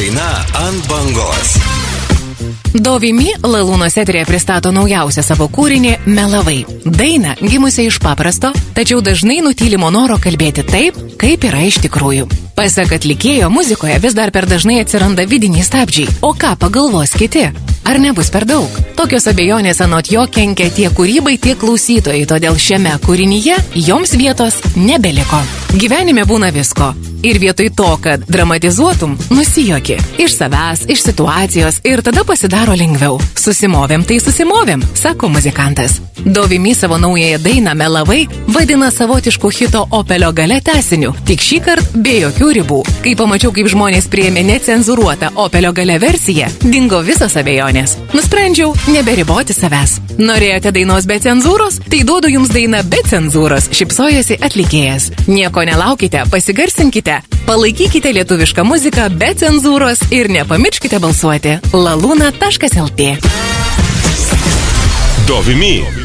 daina ant bangos. Dovimi Lalūnos eterėje pristato naujausią savo kūrinį Melavai. Daina gimusi iš paprasto, tačiau dažnai nutylimo noro kalbėti taip, kaip yra iš tikrųjų. Pasak atlikėjo, muzikoje vis dar per dažnai atsiranda vidiniai stabdžiai. O ką pagalvos kiti? Ar nebus per daug? Tokios abejonės anot jo kenkia tiek kūrybai, tiek klausytojai, todėl šiame kūrinyje joms vietos nebeliko. Gyvenime būna visko. Ir vietoj to, kad dramatizuotum, nusijuoki. Iš savęs, iš situacijos ir tada pasidaro lengviau. Susimovėm, tai susimovėm, sako muzikantas. Dovimi savo naująją dainą Melavai vadina savotišku hito Opelio gale tęsiniu, tik šį kartą be jokių ribų. Kai pamačiau, kaip žmonės priėmė necenzuruotą Opelio gale versiją, dingo visos abejonės. Nusprendžiau neberiboti savęs. Norėjote dainos be cenzūros? Tai duodu jums dainą be cenzūros, šypsojosi atlikėjas. Nieko nelaukite, pasigarsinkite, palaikykite lietuvišką muziką be cenzūros ir nepamirškite balsuoti laluna.lt. Dovimi.